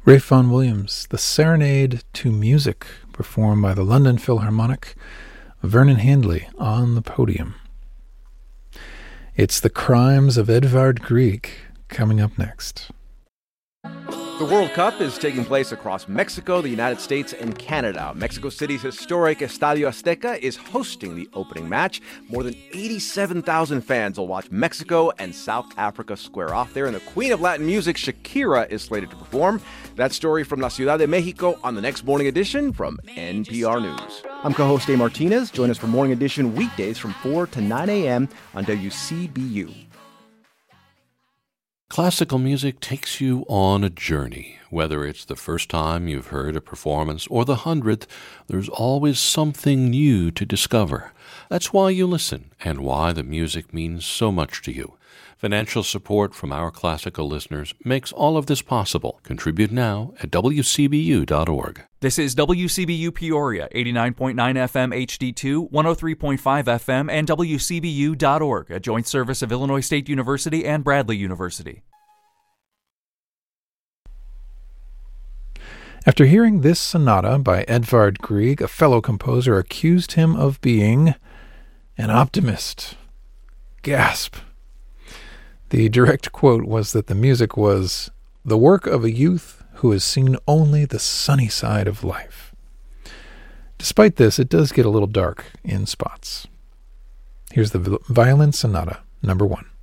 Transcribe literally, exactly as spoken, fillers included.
Ralph Vaughan Williams, The Serenade to Music, performed by the London Philharmonic, Vernon Handley on the podium. It's The Crimes of Edvard Grieg coming up next. The World Cup is taking place across Mexico, the United States, and Canada. Mexico City's historic Estadio Azteca is hosting the opening match. More than eighty-seven thousand fans will watch Mexico and South Africa square off there. And the queen of Latin music, Shakira, is slated to perform. That story from La Ciudad de Mexico on the next Morning Edition from N P R News. I'm co-host Dave Martinez. Join us for Morning Edition weekdays from four to nine a.m. on W C B U. Classical music takes you on a journey. Whether it's the first time you've heard a performance or the hundredth, there's always something new to discover. That's why you listen and why the music means so much to you. Financial support from our classical listeners makes all of this possible. Contribute now at w c b u dot org. This is W C B U Peoria, eighty-nine point nine F M H D two, one oh three point five F M, and w c b u dot org, a joint service of Illinois State University and Bradley University. After hearing this sonata by Edvard Grieg, a fellow composer accused him of being an optimist. Gasp. The direct quote was that the music was the work of a youth who has seen only the sunny side of life. Despite this, it does get a little dark in spots. Here's the Violin Sonata, number one.